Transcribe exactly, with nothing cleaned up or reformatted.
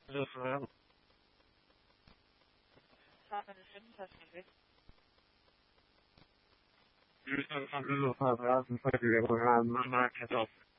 Le frère. Le frère, c'est ça que les programmes marquent.